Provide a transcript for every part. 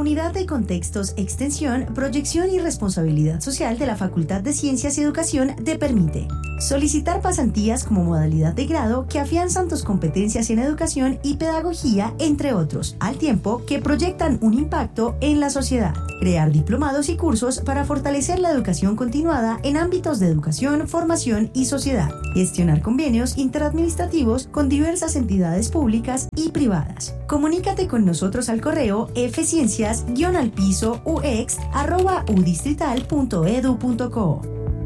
Unidad de Contextos, Extensión, Proyección y Responsabilidad Social de la Facultad de Ciencias y Educación te permite solicitar pasantías como modalidad de grado que afianzan tus competencias en educación y pedagogía, entre otros, al tiempo que proyectan un impacto en la sociedad. Crear diplomados y cursos para fortalecer la educación continuada en ámbitos de educación, formación y sociedad. Gestionar convenios interadministrativos con diversas entidades públicas y privadas. Comunícate con nosotros al correo fciencias-ux@udistrital.edu.co.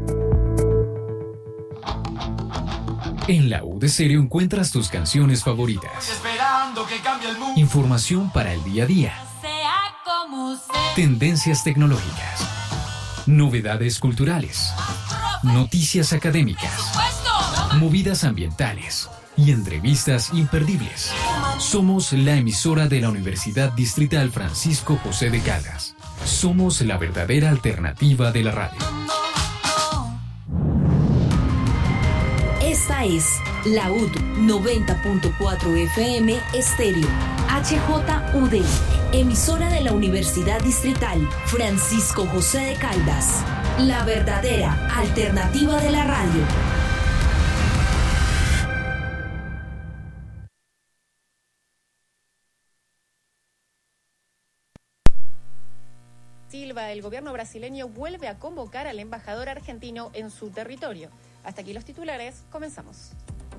En la U de Serio encuentras tus canciones favoritas. Información para el día a día. Tendencias tecnológicas. Novedades culturales. Noticias académicas. Movidas ambientales. Y entrevistas imperdibles. Somos la emisora de la Universidad Distrital Francisco José de Caldas. Somos la verdadera alternativa de la radio. Esta es la UD 90.4 FM Estéreo, HJUD, emisora de la Universidad Distrital Francisco José de Caldas, la verdadera alternativa de la radio. Silva, el gobierno brasileño vuelve a convocar al embajador argentino en su territorio. Hasta aquí los titulares, comenzamos.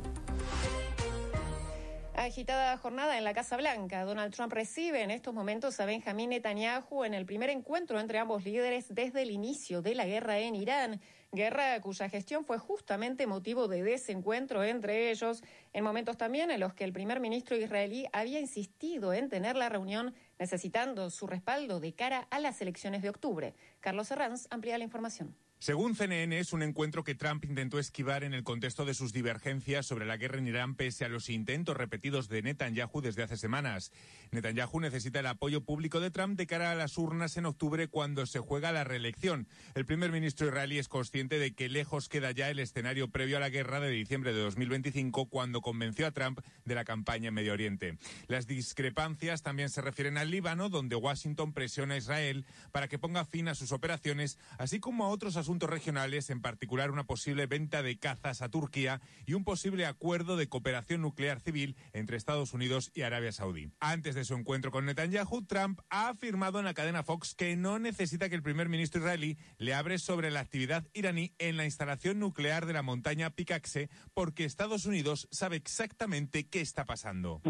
Agitada jornada en la Casa Blanca. Donald Trump recibe en estos momentos a Benjamín Netanyahu en el primer encuentro entre ambos líderes desde el inicio de la guerra en Irán. Guerra cuya gestión fue justamente motivo de desencuentro entre ellos, en momentos también en los que el primer ministro israelí había insistido en tener la reunión, necesitando su respaldo de cara a las elecciones de octubre. Carlos Herranz amplía la información. Según CNN, es un encuentro que Trump intentó esquivar en el contexto de sus divergencias sobre la guerra en Irán, pese a los intentos repetidos de Netanyahu desde hace semanas. Netanyahu necesita el apoyo público de Trump de cara a las urnas en octubre, cuando se juega la reelección. El primer ministro israelí es consciente de que lejos queda ya el escenario previo a la guerra de diciembre de 2025, cuando convenció a Trump de la campaña en Medio Oriente. Las discrepancias también se refieren al Líbano, donde Washington presiona a Israel para que ponga fin a sus operaciones, así como a otros asuntos regionales, en particular una posible venta de cazas a Turquía y un posible acuerdo de cooperación nuclear civil entre Estados Unidos y Arabia Saudí. Antes de su encuentro con Netanyahu, Trump ha afirmado en la cadena Fox que no necesita que el primer ministro israelí le hable sobre la actividad iraní en la instalación nuclear de la montaña Picacse, porque Estados Unidos sabe exactamente qué está pasando.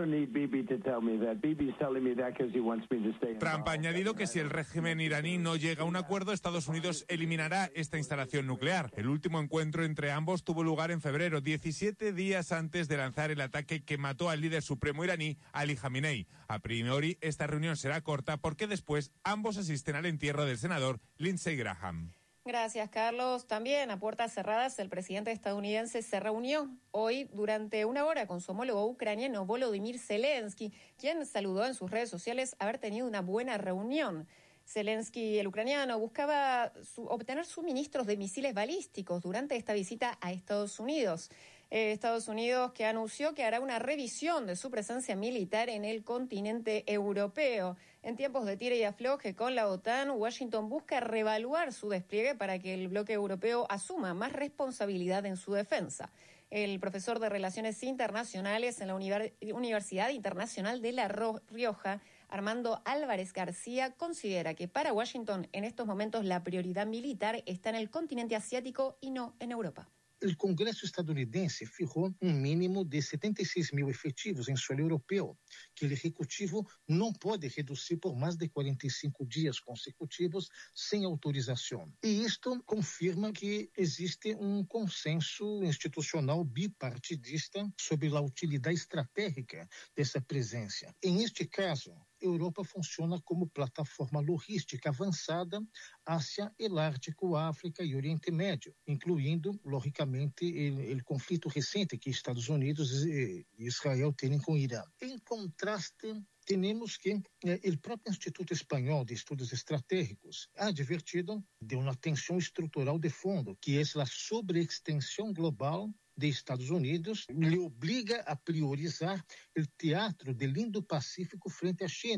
Trump ha añadido que si el régimen iraní no llega a un acuerdo, Estados Unidos eliminará esta instalación nuclear. El último encuentro entre ambos tuvo lugar en febrero, 17 días antes de lanzar el ataque que mató al líder supremo iraní, Ali Khamenei. A priori, esta reunión será corta porque después ambos asisten al entierro del senador Lindsey Graham. Gracias, Carlos. También a puertas cerradas, el presidente estadounidense se reunió hoy durante una hora con su homólogo ucraniano Volodymyr Zelensky, quien saludó en sus redes sociales haber tenido una buena reunión. Zelensky, el ucraniano, buscaba obtener suministros de misiles balísticos durante esta visita a Estados Unidos. Estados Unidos, que anunció que hará una revisión de su presencia militar en el continente europeo. En tiempos de tira y afloje con la OTAN, Washington busca reevaluar su despliegue para que el bloque europeo asuma más responsabilidad en su defensa. El profesor de Relaciones Internacionales en la Universidad Internacional de La Rioja, Armando Álvarez García, considera que para Washington en estos momentos la prioridad militar está en el continente asiático y no en Europa. El Congreso estadounidense fijó un mínimo de 76.000 efectivos en suelo europeo, que el Ejecutivo no puede reducir por más de 45 días consecutivos sin autorización. Y esto confirma que existe un consenso institucional bipartidista sobre la utilidad estratégica de esa presencia. En este caso, Europa funciona como plataforma logística avançada hacia el Ártico, África y Oriente Médio, incluindo, logicamente, el conflito reciente que Estados Unidos e Israel tienen con Irán. En contraste, tenemos que el propio Instituto Espanhol de Estudos Estratégicos ha advertido de una tensión estructural de fondo, que es la sobreextensión global de Estados Unidos, le obliga a priorizar el teatro del Indo-Pacífico frente a China.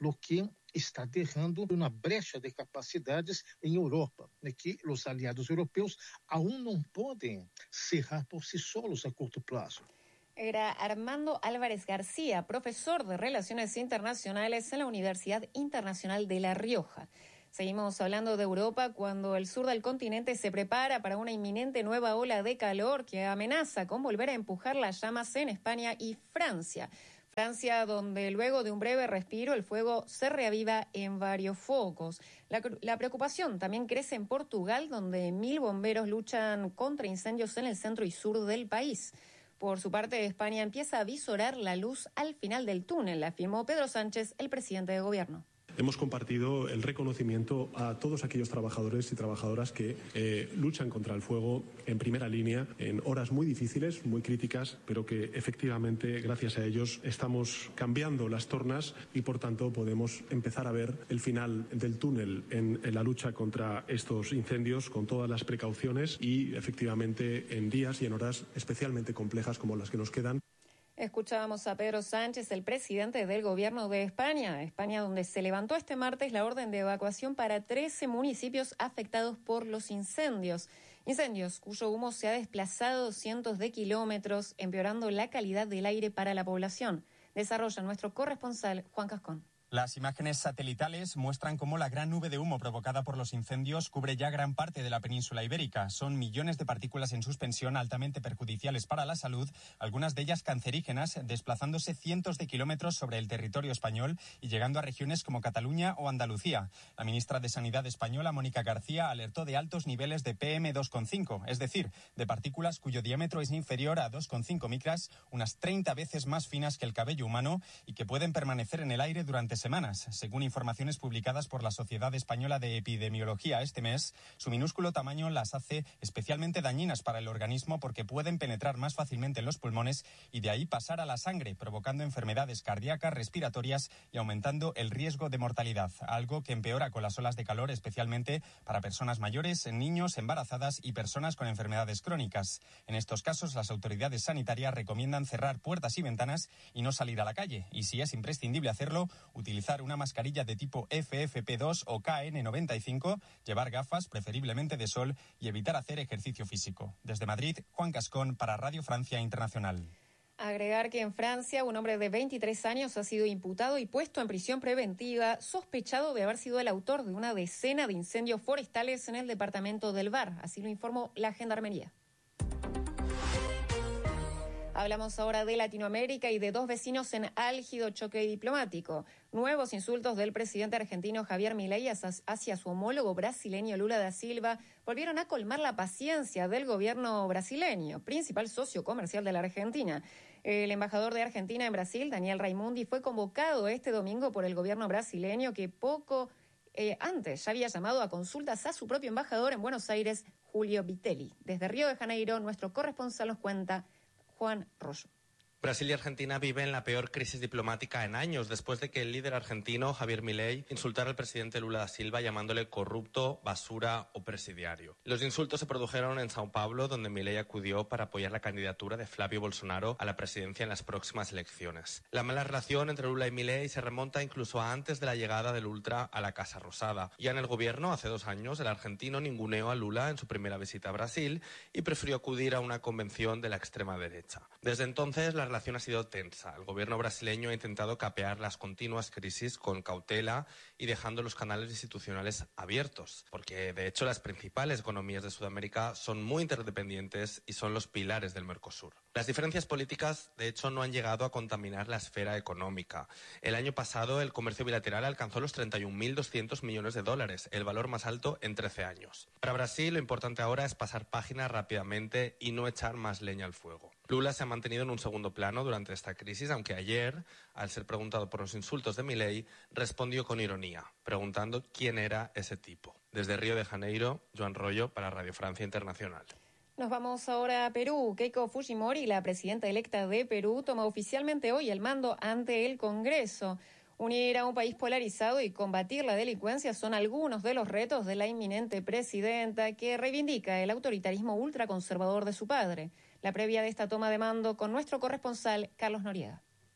lo que está dejando una brecha de capacidades en Europa, que los aliados europeos aún no pueden cerrar por sí solos a corto plazo. Era Armando Álvarez García, profesor de Relaciones Internacionales en la Universidad Internacional de La Rioja. Seguimos hablando de Europa cuando el sur del continente se prepara para una inminente nueva ola de calor que amenaza con volver a empujar las llamas en España y Francia. Francia, donde luego de un breve respiro el fuego se reaviva en varios focos. La preocupación también crece en Portugal, donde 1.000 bomberos luchan contra incendios en el centro y sur del país. Por su parte, España empieza a visorar la luz al final del túnel, afirmó Pedro Sánchez, el presidente de gobierno. Hemos compartido el reconocimiento a todos aquellos trabajadores y trabajadoras que luchan contra el fuego en primera línea en horas muy difíciles, muy críticas, pero que efectivamente gracias a ellos estamos cambiando las tornas y por tanto podemos empezar a ver el final del túnel en la lucha contra estos incendios con todas las precauciones y efectivamente en días y en horas especialmente complejas como las que nos quedan. Escuchábamos a Pedro Sánchez, el presidente del gobierno de España, donde se levantó este martes la orden de evacuación para 13 municipios afectados por los incendios. Incendios cuyo humo se ha desplazado cientos de kilómetros, empeorando la calidad del aire para la población. Desarrolla nuestro corresponsal Juan Cascón. Las imágenes satelitales muestran cómo la gran nube de humo provocada por los incendios cubre ya gran parte de la península ibérica. Son millones de partículas en suspensión altamente perjudiciales para la salud, algunas de ellas cancerígenas, desplazándose cientos de kilómetros sobre el territorio español y llegando a regiones como Cataluña o Andalucía. La ministra de Sanidad española, Mónica García, alertó de altos niveles de PM2,5, es decir, de partículas cuyo diámetro es inferior a 2,5 micras, unas 30 veces más finas que el cabello humano y que pueden permanecer en el aire durante semanas. Según informaciones publicadas por la Sociedad Española de Epidemiología este mes, su minúsculo tamaño las hace especialmente dañinas para el organismo porque pueden penetrar más fácilmente en los pulmones y de ahí pasar a la sangre, provocando enfermedades cardíacas, respiratorias y aumentando el riesgo de mortalidad, algo que empeora con las olas de calor, especialmente para personas mayores, niños, embarazadas y personas con enfermedades crónicas. En estos casos, las autoridades sanitarias recomiendan cerrar puertas y ventanas y no salir a la calle, y si es imprescindible hacerlo, utilizar una mascarilla de tipo FFP2 o KN95, llevar gafas, preferiblemente de sol, y evitar hacer ejercicio físico. Desde Madrid, Juan Cascón para Radio Francia Internacional. Agregar que en Francia un hombre de 23 años ha sido imputado y puesto en prisión preventiva, sospechado de haber sido el autor de una decena de incendios forestales en el departamento del Var. Así lo informó la Gendarmería. Hablamos ahora de Latinoamérica y de dos vecinos en álgido choque diplomático. Nuevos insultos del presidente argentino Javier Milei hacia su homólogo brasileño Lula da Silva volvieron a colmar la paciencia del gobierno brasileño, principal socio comercial de la Argentina. El embajador de Argentina en Brasil, Daniel Raimundi, fue convocado este domingo por el gobierno brasileño que poco antes ya había llamado a consultas a su propio embajador en Buenos Aires, Julio Vitelli. Desde Río de Janeiro, nuestro corresponsal nos cuenta Juan Rosso. Brasil y Argentina viven la peor crisis diplomática en años, después de que el líder argentino, Javier Milei, insultara al presidente Lula da Silva llamándole corrupto, basura o presidiario. Los insultos se produjeron en Sao Paulo, donde Milei acudió para apoyar la candidatura de Flavio Bolsonaro a la presidencia en las próximas elecciones. La mala relación entre Lula y Milei se remonta incluso a antes de la llegada del Ultra a la Casa Rosada. Ya en el gobierno, hace 2 años, el argentino ninguneó a Lula en su primera visita a Brasil y prefirió acudir a una convención de la extrema derecha. Desde entonces, la relación ha sido tensa. El gobierno brasileño ha intentado capear las continuas crisis con cautela y dejando los canales institucionales abiertos, porque de hecho las principales economías de Sudamérica son muy interdependientes y son los pilares del Mercosur. Las diferencias políticas, de hecho, no han llegado a contaminar la esfera económica. El año pasado, el comercio bilateral alcanzó los 31.200 millones de dólares, el valor más alto en 13 años. Para Brasil, lo importante ahora es pasar página rápidamente y no echar más leña al fuego. Lula se ha mantenido en un segundo plano durante esta crisis, aunque ayer, al ser preguntado por los insultos de Milei, respondió con ironía, preguntando quién era ese tipo. Desde Río de Janeiro, Joan Rollo para Radio Francia Internacional. Nos vamos ahora a Perú. Keiko Fujimori, la presidenta electa de Perú, toma oficialmente hoy el mando ante el Congreso. Unir a un país polarizado y combatir la delincuencia son algunos de los retos de la inminente presidenta, que reivindica el autoritarismo ultraconservador de su padre. La previa de esta toma de mando con nuestro corresponsal, Carlos Noriega.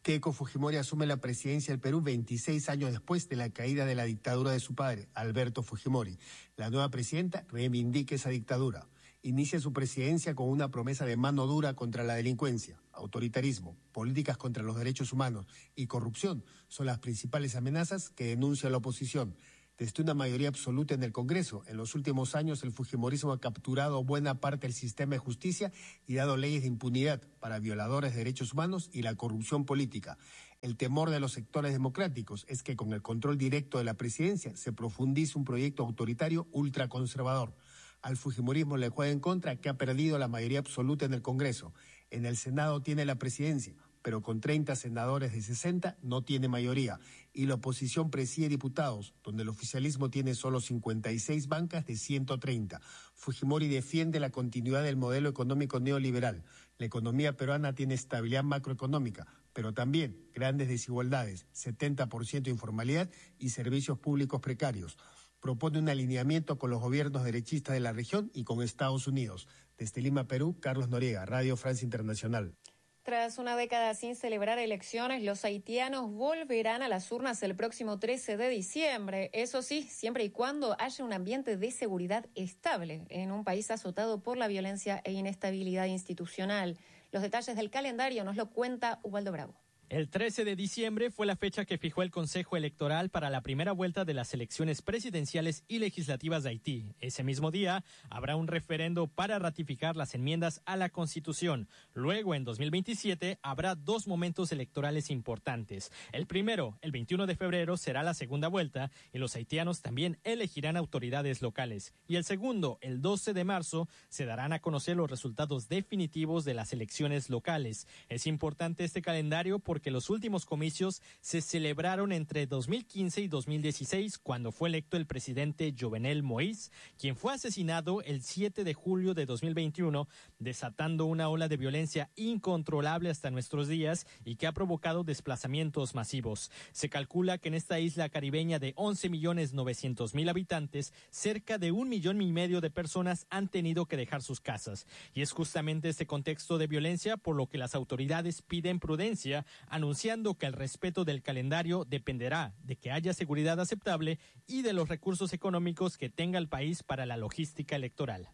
Keiko Fujimori asume la presidencia del Perú 26 años después de la caída de la dictadura de su padre, Alberto Fujimori. La nueva presidenta reivindica esa dictadura. Inicia su presidencia con una promesa de mano dura contra la delincuencia, autoritarismo, políticas contra los derechos humanos y corrupción son las principales amenazas que denuncia la oposición. Desde una mayoría absoluta en el Congreso, en los últimos años el fujimorismo ha capturado buena parte del sistema de justicia y dado leyes de impunidad para violadores de derechos humanos y la corrupción política. El temor de los sectores democráticos es que con el control directo de la presidencia se profundice un proyecto autoritario ultraconservador. Al fujimorismo le juega en contra que ha perdido la mayoría absoluta en el Congreso. En el Senado tiene la presidencia, pero con 30 senadores de 60 no tiene mayoría. Y la oposición preside diputados, donde el oficialismo tiene solo 56 bancas de 130. Fujimori defiende la continuidad del modelo económico neoliberal. La economía peruana tiene estabilidad macroeconómica, pero también grandes desigualdades, 70% de informalidad y servicios públicos precarios. Propone un alineamiento con los gobiernos derechistas de la región y con Estados Unidos. Desde Lima, Perú, Carlos Noriega, Radio Francia Internacional. Tras una década sin celebrar elecciones, los haitianos volverán a las urnas el próximo 13 de diciembre. Eso sí, siempre y cuando haya un ambiente de seguridad estable en un país azotado por la violencia e inestabilidad institucional. Los detalles del calendario nos lo cuenta Ubaldo Bravo. El 13 de diciembre fue la fecha que fijó el Consejo Electoral para la primera vuelta de las elecciones presidenciales y legislativas de Haití. Ese mismo día habrá un referendo para ratificar las enmiendas a la Constitución. Luego, en 2027, habrá 2 momentos electorales importantes. El primero, el 21 de febrero, será la segunda vuelta y los haitianos también elegirán autoridades locales. Y el segundo, el 12 de marzo, se darán a conocer los resultados definitivos de las elecciones locales. Es importante este calendario porque los últimos comicios se celebraron entre 2015 y 2016, cuando fue electo el presidente Jovenel Moïse, quien fue asesinado el 7 de julio de 2021, desatando una ola de violencia incontrolable hasta nuestros días y que ha provocado desplazamientos masivos. Se calcula que en esta isla caribeña de 11.900.000 habitantes, cerca de 1,5 millones de personas han tenido que dejar sus casas. Y es justamente este contexto de violencia por lo que las autoridades piden prudencia, anunciando que el respeto del calendario dependerá de que haya seguridad aceptable y de los recursos económicos que tenga el país para la logística electoral.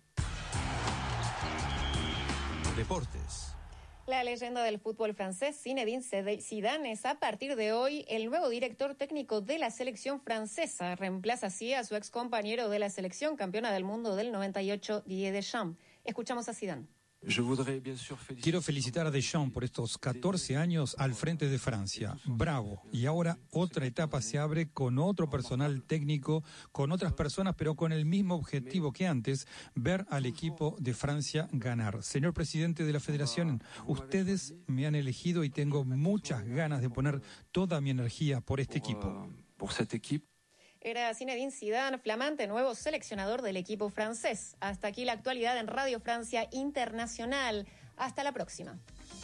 Deportes. La leyenda del fútbol francés Zinedine Zidane es a partir de hoy el nuevo director técnico de la selección francesa. Reemplaza así a su ex compañero de la selección campeona del mundo del 98, Didier Deschamps. Escuchamos a Zidane. Quiero felicitar a Deschamps por estos 14 años al frente de Francia. Bravo. Y ahora otra etapa se abre con otro personal técnico, con otras personas, pero con el mismo objetivo que antes, ver al equipo de Francia ganar. Señor presidente de la Federación, ustedes me han elegido y tengo muchas ganas de poner toda mi energía por este equipo. Era Zinedine Zidane, flamante nuevo seleccionador del equipo francés. Hasta aquí la actualidad en Radio Francia Internacional. Hasta la próxima.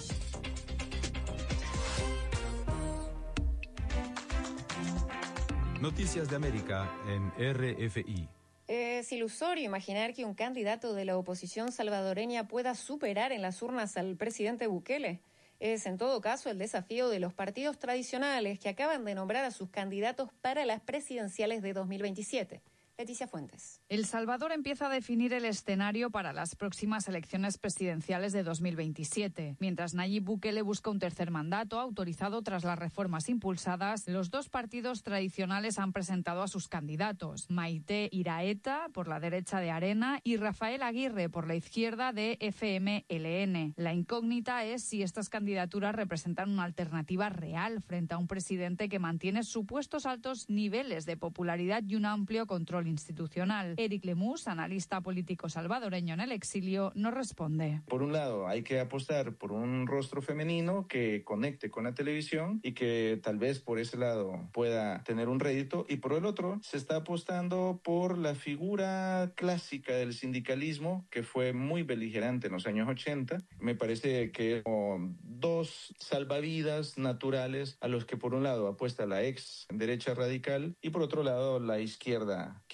Noticias de América en RFI. Es ilusorio imaginar que un candidato de la oposición salvadoreña pueda superar en las urnas al presidente Bukele. Es, en todo caso, el desafío de los partidos tradicionales que acaban de nombrar a sus candidatos para las presidenciales de 2027. Leticia Fuentes. El Salvador empieza a definir el escenario para las próximas elecciones presidenciales de 2027. Mientras Nayib Bukele busca un tercer mandato autorizado tras las reformas impulsadas, los 2 partidos tradicionales han presentado a sus candidatos. Maite Iraeta, por la derecha de Arena, y Rafael Aguirre, por la izquierda de FMLN. La incógnita es si estas candidaturas representan una alternativa real frente a un presidente que mantiene supuestos altos niveles de popularidad y un amplio control institucional. Eric Lemus, analista político salvadoreño en el exilio, nos responde. Por un lado, hay que apostar por un rostro femenino que conecte con la televisión y que tal vez por ese lado pueda tener un rédito. Y por el otro, se está apostando por la figura clásica del sindicalismo, que fue muy beligerante en los años 80. Me parece que como 2 salvavidas naturales a los que por un lado apuesta la ex derecha radical y por otro lado la izquierda, que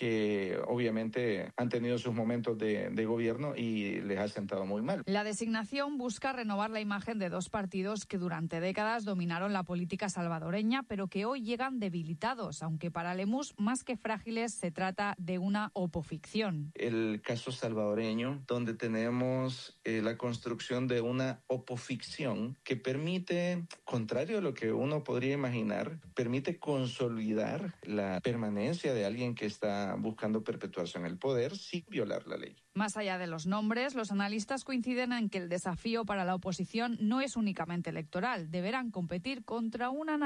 que obviamente han tenido sus momentos de gobierno y les ha sentado muy mal. La designación busca renovar la imagen de dos partidos que durante décadas dominaron la política salvadoreña, pero que hoy llegan debilitados, aunque para Lemus, más que frágiles, se trata de una opoficción. El caso salvadoreño, donde tenemos la construcción de una opoficción que permite, contrario a lo que uno podría imaginar, permite consolidar la permanencia de alguien que está buscando perpetuarse en el poder sin violar la ley. Más allá de los nombres, los analistas coinciden en que el desafío para la oposición no es únicamente electoral. Deberán competir contra una